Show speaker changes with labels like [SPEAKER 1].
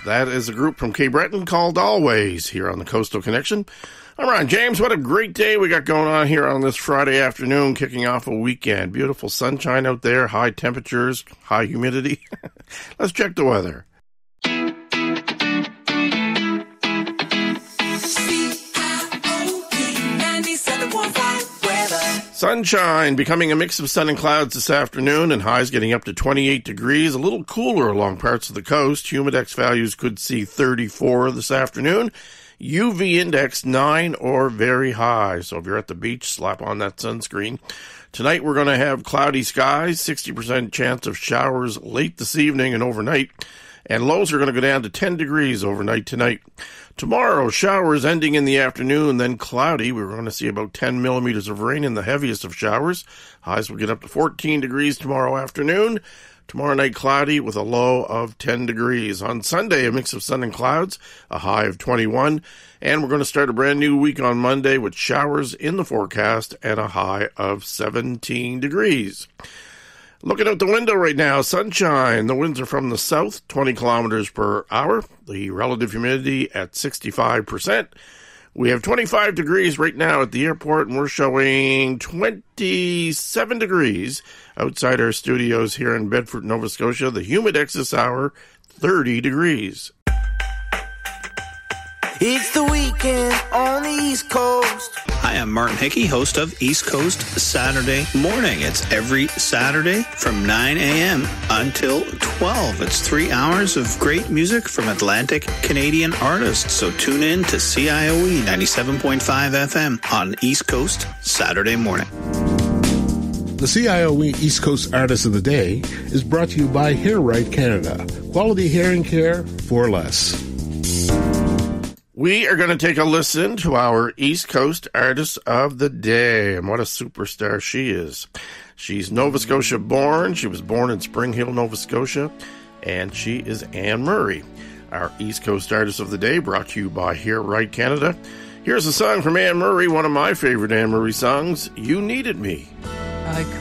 [SPEAKER 1] That is a group from Cape Breton called Always here on the Coastal Connection. I'm Ron James. What a great day we got going on here on this Friday afternoon, kicking off a weekend. Beautiful sunshine out there, high temperatures, high humidity. Let's check the weather. Sunshine becoming a mix of sun and clouds this afternoon, and highs getting up to 28 degrees. A little cooler along parts of the coast. Humidex values could see 34 this afternoon. UV index 9 or very high. So if you're at the beach, slap on that sunscreen. Tonight we're going to have cloudy skies, 60% chance of showers late this evening and overnight. And lows are going to go down to 10 degrees overnight tonight. Tomorrow, showers ending in the afternoon, then cloudy. We're going to see about 10 millimeters of rain in the heaviest of showers. Highs will get up to 14 degrees tomorrow afternoon. Tomorrow night, cloudy with a low of 10 degrees. On Sunday, a mix of sun and clouds, a high of 21. And we're going to start a brand new week on Monday with showers in the forecast and a high of 17 degrees. Looking out the window right now, sunshine. The winds are from the south, 20 kilometers per hour. The relative humidity at 65%. We have 25 degrees right now at the airport, and we're showing 27 degrees outside our studios here in Bedford, Nova Scotia. The humidex this hour, 30 degrees.
[SPEAKER 2] It's the weekend on the East Coast.
[SPEAKER 3] Hi, I'm Martin Hickey, host of East Coast Saturday Morning. It's every Saturday from 9 a.m. until 12. It's 3 hours of great music from Atlantic Canadian artists. So tune in to CIOE 97.5 FM on East Coast Saturday Morning.
[SPEAKER 4] The CIOE East Coast Artist of the Day is brought to you by Hair Right Canada. Quality hearing care for less.
[SPEAKER 1] We are going to take a listen to our East Coast Artist of the Day, and what a superstar she is. She's Nova Scotia born. She was born in Spring Hill, Nova Scotia, and she is Anne Murray. Our East Coast Artist of the Day brought to you by Hair Right Canada. Here's a song from Anne Murray, one of my favorite Anne Murray songs, You Needed Me.
[SPEAKER 5] I